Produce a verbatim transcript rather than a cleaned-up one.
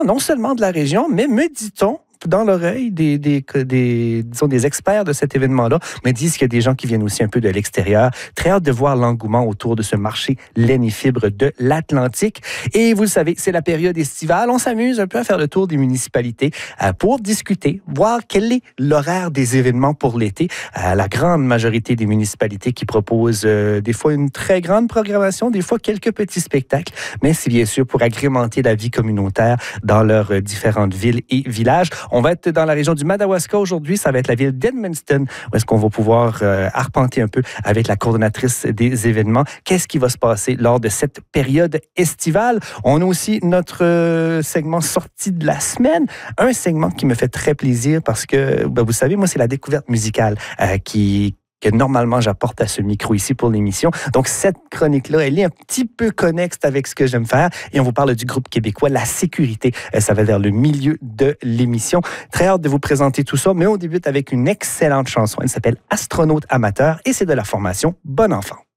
non seulement de la région, mais me dit-on, dans l'oreille des, des, des, disons, des experts de cet événement-là, me disent qu'il y a des gens qui viennent aussi un peu de l'extérieur. Très hâte de voir l'engouement autour de ce marché laine et fibres de l'Atlantique. Et vous le savez, c'est la période estivale. On s'amuse un peu à faire le tour des municipalités euh, pour discuter, voir quel est l'horaire des événements pour l'été. Euh, la grande majorité des municipalités qui proposent euh, des fois une très grande programmation, des fois quelques petits spectacles, mais c'est bien sûr pour agrémenter la vie communautaire dans leurs euh, différentes villes et villages. On va être dans la région du Madawaska aujourd'hui. Ça va être la ville d'Edmundston, où est-ce qu'on va pouvoir euh, arpenter un peu avec la coordonnatrice des événements. Qu'est-ce qui va se passer lors de cette période estivale? On a aussi notre euh, segment sortie de la semaine. Un segment qui me fait très plaisir parce que, ben, vous savez, moi, c'est la découverte musicale euh, qui que normalement j'apporte à ce micro ici pour l'émission. Donc, cette chronique-là, elle est un petit peu connexe avec ce que j'aime faire et on vous parle du groupe québécois La Sécurité. Ça va vers le milieu de l'émission. Très hâte de vous présenter tout ça, mais on débute avec une excellente chanson. Elle s'appelle Astronaute amateur et c'est de la formation Bon Enfant.